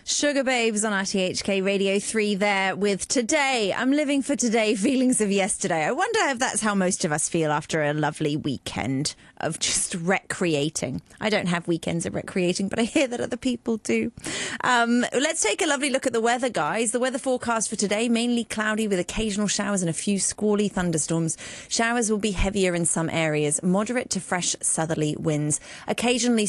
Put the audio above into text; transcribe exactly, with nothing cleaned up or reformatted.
Sugar Babes on R T H K Radio three there with Today. I'm living for today, feelings of yesterday. I wonder if that's how most of us feel after a lovely weekend of just recreating. I don't have weekends of recreating, but I hear that other people do. Um, let's take a lovely look at the weather, guys. The weather forecast for today, mainly cloudy with occasional showers and a few squally thunderstorms. Showers will be heavier in some areas, moderate to fresh southerly winds. Occasionally